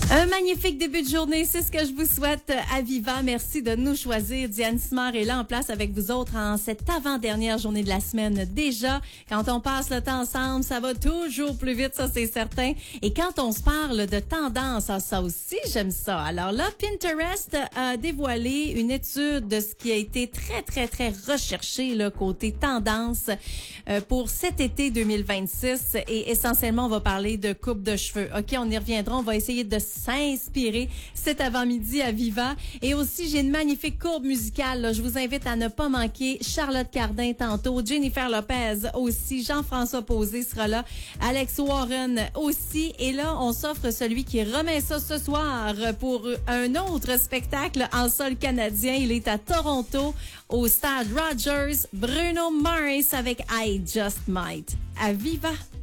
Un magnifique début de journée, c'est ce que je vous souhaite à Viva. Merci de nous choisir. Diane Simard est là en place avec vous autres en cette avant-dernière journée de la semaine. Déjà, quand on passe le temps ensemble, ça va toujours plus vite, ça c'est certain. Et quand on se parle de tendance, ça aussi, j'aime ça. Alors là, Pinterest a dévoilé une étude de ce qui a été très recherché là, côté tendance pour cet été 2026. Et essentiellement, on va parler de coupe de cheveux. OK, on y reviendra. On va essayer de s'inspirer cet avant-midi à Viva. Et aussi, j'ai une magnifique courbe musicale. Là. Je vous invite à ne pas manquer Charlotte Cardin tantôt, Jennifer Lopez aussi, Jean-François Posé sera là, Alex Warren aussi. Et là, on s'offre celui qui remet ça ce soir pour un autre spectacle en sol canadien. Il est à Toronto, au stade Rogers. Bruno Mars avec I Just Might. À Viva!